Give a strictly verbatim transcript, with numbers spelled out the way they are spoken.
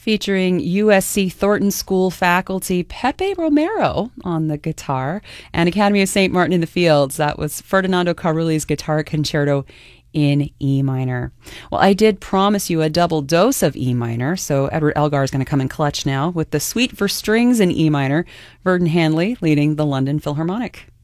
featuring U S C Thornton School faculty Pepe Romero on the guitar and Academy of Saint Martin in the Fields. That was Ferdinando Carulli's Guitar Concerto in E minor. Well, I did promise you a double dose of E minor, so Edward Elgar is going to come in clutch now with the Suite for Strings in E minor, Verdon Handley leading the London Philharmonic.